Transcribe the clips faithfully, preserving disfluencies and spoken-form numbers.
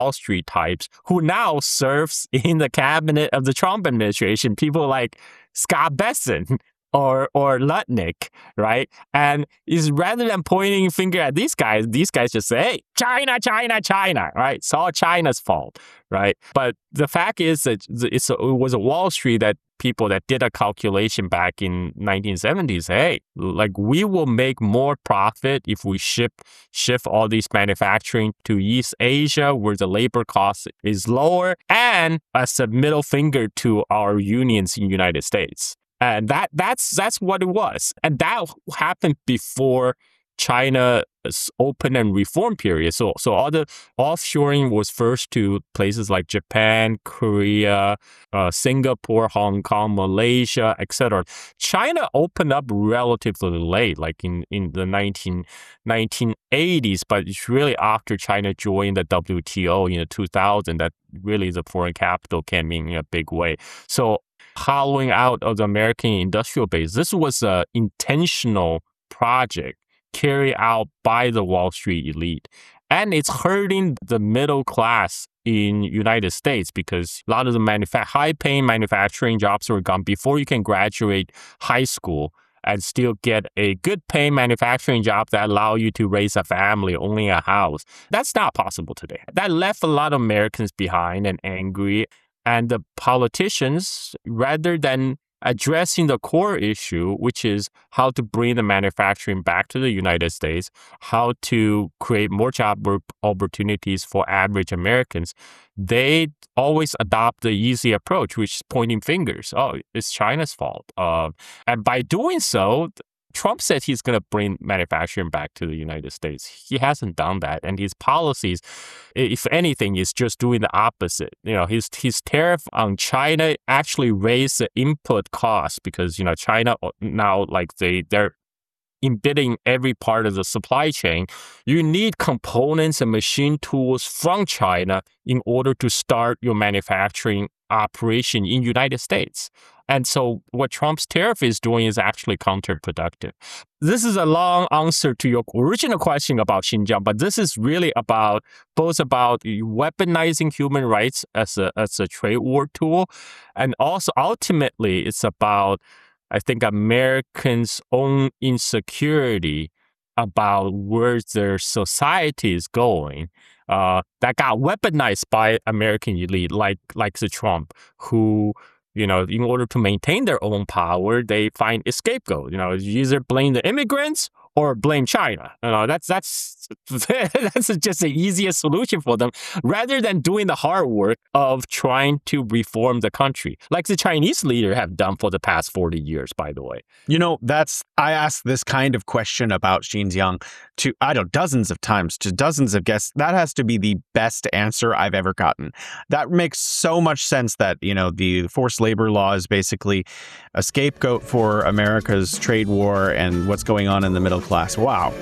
Wall Street types who now serves in the cabinet of the Trump administration, people like Scott Bessent or or Lutnick, right? And is rather than pointing finger at these guys, these guys just say, hey, China, China, China, right? It's all China's fault, right? But the fact is that it's a, it was a Wall Street that people that did a calculation back in nineteen seventies, hey, like we will make more profit if we ship shift all these manufacturing to East Asia where the labor cost is lower, and as a middle finger to our unions in the United States. And that that's that's what it was. And that happened before China's open and reform period. So so all the offshoring was first to places like Japan, Korea, uh, Singapore, Hong Kong, Malaysia, et cetera. China opened up relatively late, like in, in the nineteen, nineteen eighties, but it's really after China joined the W T O in the two thousand that really the foreign capital came in in a big way. So hollowing out of the American industrial base, this was an intentional project carried out by the Wall Street elite. And it's hurting the middle class in United States because a lot of the manufa- high-paying manufacturing jobs were gone before you can graduate high school and still get a good-paying manufacturing job that allow you to raise a family, owning a house. That's not possible today. That left a lot of Americans behind and angry. And the politicians, rather than addressing the core issue, which is how to bring the manufacturing back to the United States, how to create more job opportunities for average Americans, they always adopt the easy approach, which is pointing fingers. Oh, it's China's fault. Uh, and by doing so, Trump said he's going to bring manufacturing back to the United States. He hasn't done that. And his policies, if anything, is just doing the opposite. You know, his his tariff on China actually raised the input cost because, you know, China now, like they, they're embedding every part of the supply chain. You need components and machine tools from China in order to start your manufacturing operation in the United States. And so what Trump's tariff is doing is actually counterproductive. This is a long answer to your original question about Xinjiang, but this is really about both about weaponizing human rights as a, as a trade war tool, and also ultimately it's about, I think, Americans' own insecurity about where their society is going. Uh, that got weaponized by American elite like like the Trump, who, you know, in order to maintain their own power, they find a scapegoat. You know, you either blame the immigrants or blame China. You know, that's that's that's just the easiest solution for them, rather than doing the hard work of trying to reform the country, like the Chinese leader have done for the past forty years, by the way. You know, that's, I asked this kind of question about Xinjiang to, I don't know, dozens of times to dozens of guests. That has to be the best answer I've ever gotten. That makes so much sense that, you know, the forced labor law is basically a scapegoat for America's trade war and what's going on in the middle class. Wow.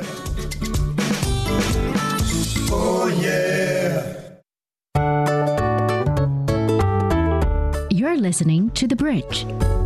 Oh, yeah. You're listening to The Bridge.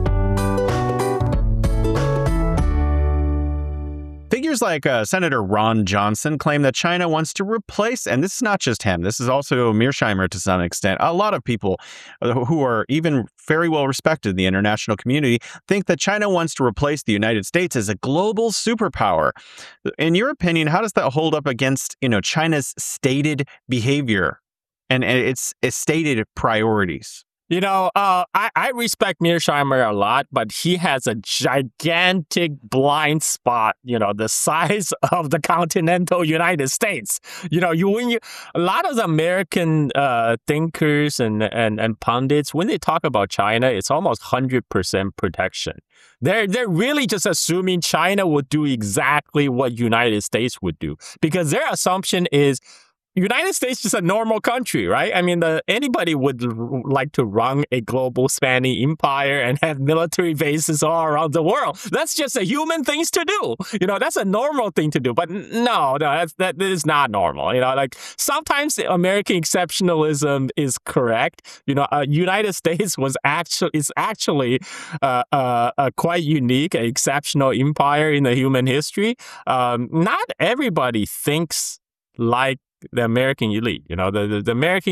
Figures like uh, Senator Ron Johnson claim that China wants to replace, and this is not just him, this is also Mearsheimer to some extent. A lot of people who are even very well respected in the international community think that China wants to replace the United States as a global superpower. In your opinion, how does that hold up against, you know, China's stated behavior and, and its, its stated priorities? You know, uh, I, I respect Mearsheimer a lot, but he has a gigantic blind spot, you know, the size of the continental United States. You know, you when you a lot of the American uh, thinkers and, and, and pundits, when they talk about China, it's almost one hundred percent protection. They're, they're really just assuming China would do exactly what United States would do, because their assumption is United States is a normal country, right? I mean, the, anybody would r- like to run a global spanning empire and have military bases all around the world. That's just a human thing to do. You know, that's a normal thing to do. But no, no, that's, that is not normal. You know, like sometimes American exceptionalism is correct. You know, uh, United States was actually is actually uh, uh, uh, quite unique, an exceptional empire in the human history. Um, not everybody thinks like the American elite. You know, the, the, the American